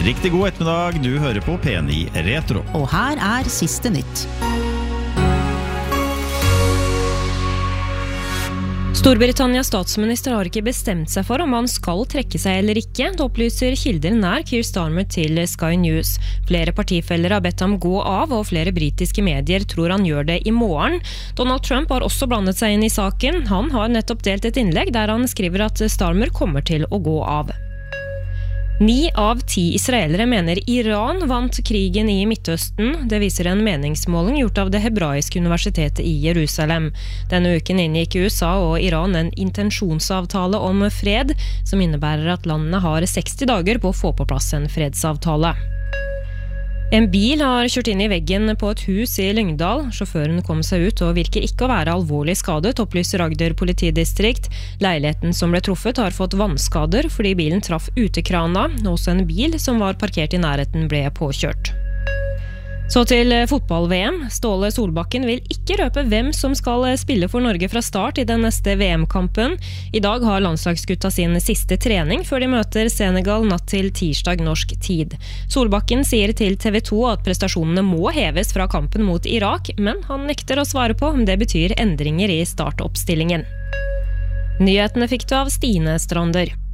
Riktig god ettermiddag, du hører på P9 Retro. Og her siste nytt. Storbritannias statsminister har ikke bestemt seg for om han skal trekke seg eller ikke, det opplyser kilder nær Keir Starmer til Sky News. Flere partifeller har bedt ham gå av, og flere britiske medier tror han gjør det i morgen. Donald Trump har også blandet seg inn i saken. Han har nettopp delt et innlegg der han skriver at Starmer kommer til å gå av. 9 av 10 israelere mener Iran vant krigen i Midtøsten. Det viser en meningsmåling gjort av det hebraiske universitetet i Jerusalem. Denne uken inngikk USA og Iran en intensjonsavtale om fred, som innebærer at landene har 60 dager på å få på plass en fredsavtale. En bil har kjørt inn i veggen på et hus i Lyngdal. Sjåføren kom seg ut og virker ikke å være alvorlig skadet, opplyser Agder politidistrikt. Leiligheten som ble truffet har fått vannskader fordi bilen traff utekrana. Også en bil som var parkert i nærheten ble påkjørt. Så til fotball-VM. Ståle Solbakken vil ikke røpe hvem som skal spille for Norge fra start i den neste VM-kampen. I dag har landslagsgutta sin siste trening før de møter Senegal natt til tirsdag norsk tid. Solbakken sier til TV 2 at prestasjonene må heves fra kampen mot Irak, men han nekter å svare på om det betyr endringer i startoppstillingen. Nyhetene fikk du av Stine Strander.